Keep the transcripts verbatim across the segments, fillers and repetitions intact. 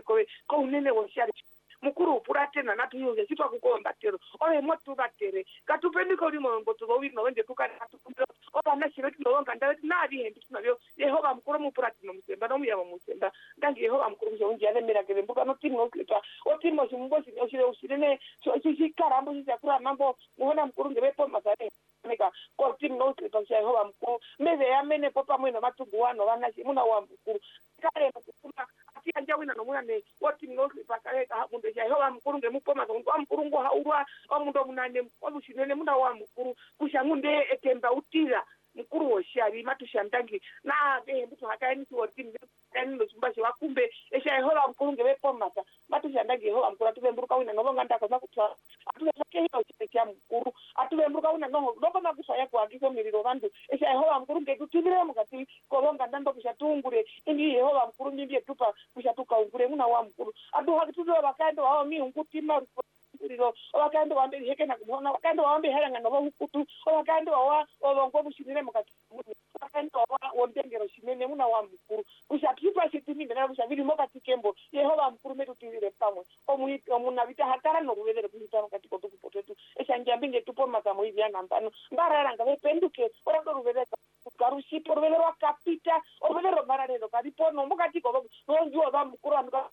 ko ko unene wonshari mukuru puratena natuyo yesitwa kukomba tero oye motu batere katupeni ko limo ngoto wino wende tukana tukumbe oba nashire tulonga ndati nadi hendi tunabyo Yehova mukuru mu puratino musemba no muyaba musemba ndangi Yehova mukuru je unje alemera ke mbuka no timo klipa o timo simbosi oshire ushirene so chikarambo chakura mambo muona mukuru ngebepo masare nika ko timo klipa je Yehova mukuru meze yamene popa mwino matungu wano vanashi muna wa mukuru kale mukuru ati anja wina no mwana woti mnosi pakale ka munde ya Yehova mukuru ngemupoma ngo mukuru ngo haurwa omundo munane obushinene muna wa mukuru kushangunde etemba utira mukuru woshari matushandangi na be mtu hakaini woti kani no sumbashi wakumbe esha Yehova mukuru ngemepoma matushandangi Yehova mukuru atubemburuka wina no nganda kaza kutwa atubesake hiyo kya mukuru atubemburuka wina no ndo na kusaya kwa kiso miliro bandu esha Yehova mukuru ngetutibire mukati kolonga ndando kushatungure indi Yehova mukuru ndiye tupa kushatuka ungure muna wa mukuru adu hakituzo bakando wao mi unkutima uriro bakando wambe heke na kubona bakando wambe heranga no hukutu bakando wa obongo bushirire mukati bakando wa wondengero shimene muna wa mukuru kushatupa shitimi ndana kushabiri mokati kembo Yehova mukuru metu tivire pamwe omuyi omuna vita hatara no kuvedere kuita mukati ko tukupotetu esanja binge tupo matamo hivi anambano ngarara ngabe penduke orando ruvedere karushi porvele wa kapita orvele marare do kadipo no mukati ko nonjua ba mukuru anuka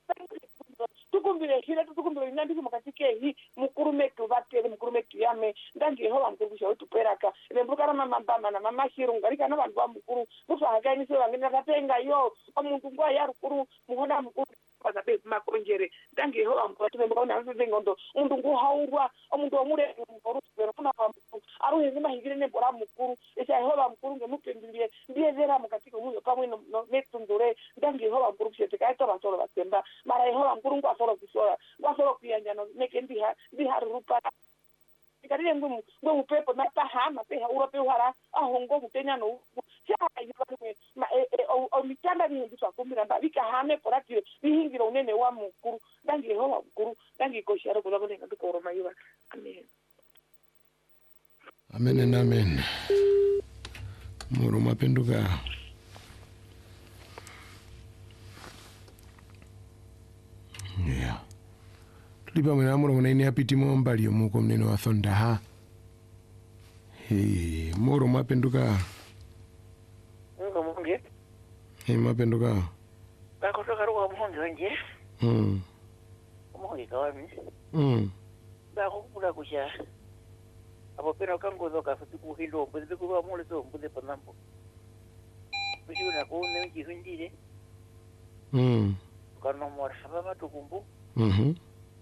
tukumbire hira tukumbire nandi mukati ke hi mukuru metu batere mukuru metu yame ndangi Yehova mukuru kusha utuperaka lembrukara mama mbamba na mama shirunga rika no bantu ba mukuru mufa ni se wangena katenga yo omuntu ngwa yarukuru muhona mukuru baza be makonjere ndangi Yehova mukuru tumemba na nzingondo umuntu nguhaurwa omuntu omure mukuru pero kuna ba mukuru aruhe zima higire ne bora mukuru esha Yehova mukuru ngemupendiliye ndiye zera mukati ko muyo pamwe no metundure ndangi Yehova mukuru kusete kaito basoro basemba mara Yehova mukuru ngwa soro kusora ngwa soro kuyanja no neke ndiha ndiha rupa ikariye ngumu ngo upepo na tahama pe urope uhara ahongo mutenya no cha yibane ma o mitanda ni nditwa kumira mbika hame poratio bihingira unene wa mukuru ndangi Yehova mukuru ndangi koshara kula kone ngakoro mayiwa amen amen amen muru mapenduka yeah tulipa mwena muru mwena apiti mwambali omuko mnene wa thonda ha hey muru mapenduka ngo munge hey mapenduka bakotoka ruwa munge wanje mm munge kawami mm bakukula kusha abo pena kangozo ka futi ku hilo mbuzi ku ba mule so mbuzi panampo bishuna ko ne njihundire mm kana mo haba tukumbu mhm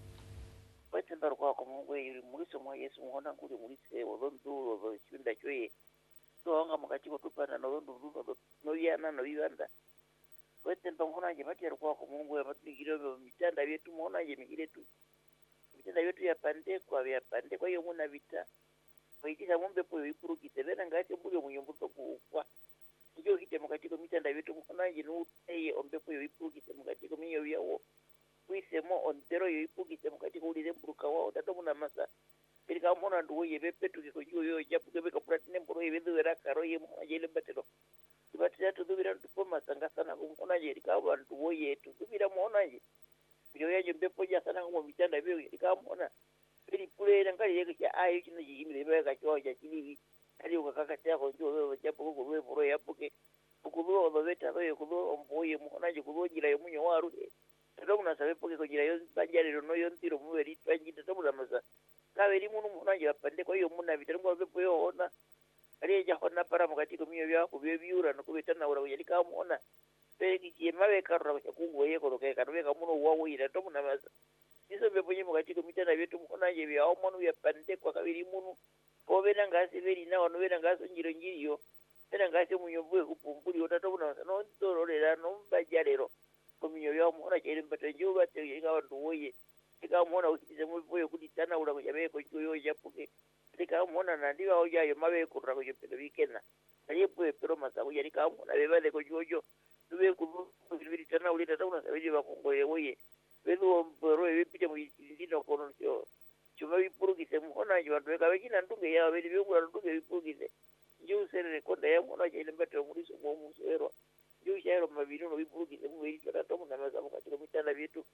batenda kwa ko mungwe yuri muliso mwa Yesu muhona kuri mulise wondo wo shunda choye so anga mukati ko tupana no ndo ndo no yana no yanda batenda muhona je batera kwa ko mungwe batigire mitanda yetu muhona je migire tu mitanda yetu ya pande kwa ya pande kwa hiyo muna vita baitira mumbe po yipurukite bena ngati mbulyo munyumbuto kuwa njo hite mukati ko mitanda yetu muhona je no teye ombe po yipurukite mukati ko miyo yawo kuisemo ontero yoipugite mukati kulire mburuka wao tato muna masa pirika mona nduwo yebe petuke ko yo japuke be kapratine mburo yebe duwera karo ye mo ajele batero tibatira to dubira ntupo masanga sana ko mona je rika bantu wo yetu dubira mona je yo yaje mbepo ja sana ko mitanda be rika mona piri pure ngali yeke ya ayo kino yimire be ka choja kili ali ukakaka tako njo japuko ko we buro yapuke kukulo lo beta ro kulo omboye mona je kulo jira yo munyo waru ndo muna sabe poke kujira yo banjari no yo ntiro muberi twangite tabula masa kabiri munu muna je apande ko yo muna bitero ngo bepo yo ona ari ja hona para mukati ko miyo bya ko bebyura no kubetana ura yali ka mona pe ki mabe karra ko kungo ye ko ke karwe ka muno wawo ira to muna masa iso bepo ye mukati ko mitana betu muna je bya o munu ya pande ko kabiri munu ko bena ngasi beri na ono bena ngaso njiro njiriyo bena ngasi munyo bwe kupumpuli otato muna no ndoro lera no bajarero kominyo ya mona chele mbata juba te ga nduwoye tika mona ukize muboye kuditana ula kujabe ko yo yapuke tika mona na ndiwa oja yo mabe kurra ko yepele wikena ayepo pero masa ko yari ka mona bebale ko jojo dube ku kuditana uli tata una sabeje ba kongo yewoye bedo mboro yepite mu ndino kono yo chuma bipurukise mona yo ndo ka bekina ndunge ya beli byogura ndunge bipurukise nju sere ko da ya mona chele mbata muri so mo musero yo shero mabiro no bipurukise mu beri tata mona maza ko katiro mitana bitu